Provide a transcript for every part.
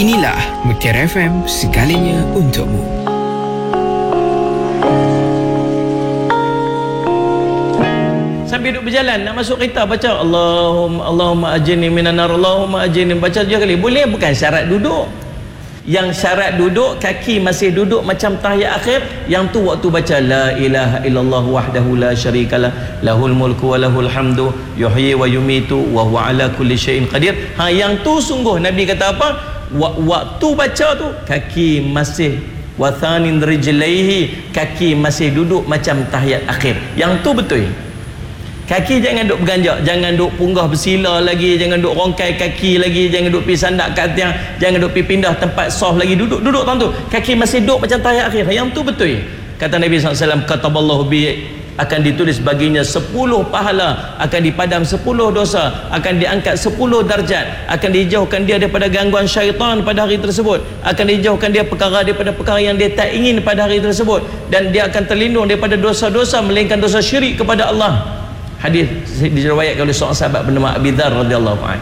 Inilah Mutiara FM, segalanya untukmu. Sambil duduk berjalan nak masuk kereta baca Allahumma ajirni minan nar, Allahumma ajirni, baca 3 kali. Boleh, bukan syarat duduk. Yang syarat duduk, kaki masih duduk macam tahiyat akhir, yang tu waktu baca la ilaha illallah wahdahu la syarikalah lahul mulku wa lahul hamdu yuhyi wa yumitu wa huwa ala kulli syai'in qadir. Yang tu sungguh Nabi kata apa? Waktu baca tu kaki masih wathanin rijlaihi, kaki masih duduk macam tahiyat akhir. Yang tu betul. Kaki jangan duk berganjak, jangan duk punggah bersila lagi, jangan duk rongkai kaki lagi, jangan duk pergi sandak kat tiang, jangan duk pergi pindah tempat soft lagi, duduk tuan tu. Kaki masih duduk macam tahiyat akhir. Yang tu betul. Kata Nabi SAW, kataballahu bi, akan ditulis baginya 10 pahala, akan dipadam 10 dosa, akan diangkat 10 darjat, akan dijauhkan dia daripada gangguan syaitan pada hari tersebut, akan dijauhkan dia daripada perkara yang dia tak ingin pada hari tersebut, dan dia akan terlindung daripada dosa-dosa melainkan dosa syirik kepada Allah. Hadis diriwayatkan oleh seorang sahabat bernama Abi Dzar radhiyallahu anhu.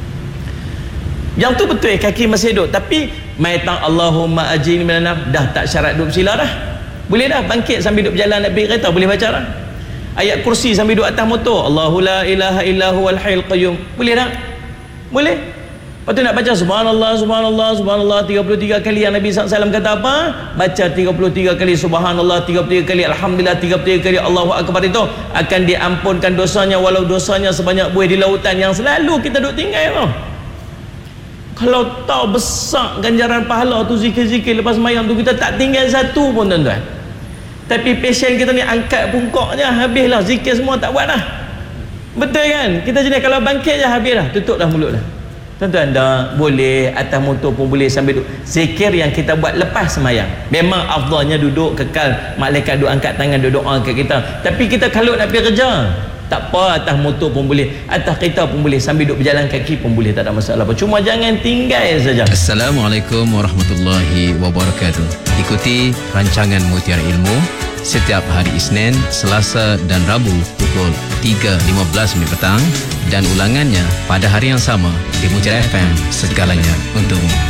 Yang tu betul, kaki masih duduk, tapi maitang Allahumma ajirni minan nar dah tak syarat duduk bersila dah. Boleh dah bangkit sambil duduk berjalan nak pergi kereta, boleh baca dah. Ayat kursi sambil duduk atas motor, Allahu la ilaha illa huwal hayyul qayyum, boleh tak? Boleh. Lepas tu nak baca subhanallah subhanallah subhanallah 33 kali. Yang Nabi SAW kata apa? Baca 33 kali subhanallah, 33 kali alhamdulillah, 33 kali Allahu akbar, itu akan diampunkan dosanya walau dosanya sebanyak buih di lautan. Yang selalu kita duk tinggal tu. Kalau tahu besar ganjaran pahala tu zikir-zikir lepas mayam tu, kita tak tinggal satu pun tuan-tuan. Tapi pasien kita ni angkat pungkaknya, habislah zikir semua tak buat dah. Betul kan? Kita jenis kalau bangkit je habis dah, tutup dah mulut dah. Tuan-tuan, dah boleh atas motor pun boleh sambil duduk. Zikir yang kita buat lepas semayang, memang afdalnya duduk kekal, malaikat duduk angkat tangan duduk doa kat kita. Tapi kita kalau nak pergi kerja, tak apa, atas motor pun boleh, atas kereta pun boleh, sambil duduk berjalan kaki pun boleh, tak ada masalah apa. Cuma jangan tinggal saja. Assalamualaikum warahmatullahi wabarakatuh. Ikuti rancangan Mutiara Ilmu setiap hari Isnin, Selasa dan Rabu pukul 3.15 petang, dan ulangannya pada hari yang sama di Mutiara FM, segalanya untukmu.